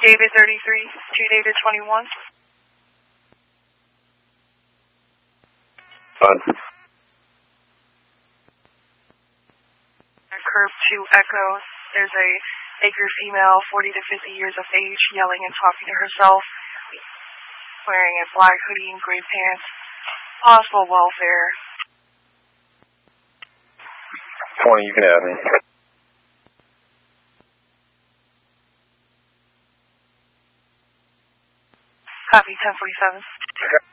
David 33 to David 21. Curve 2 Echo. There's a Baker female, 40 to 50 years of age, yelling and talking to herself, wearing a black hoodie and gray pants. Possible welfare. 20, you can have me. Copy 1047.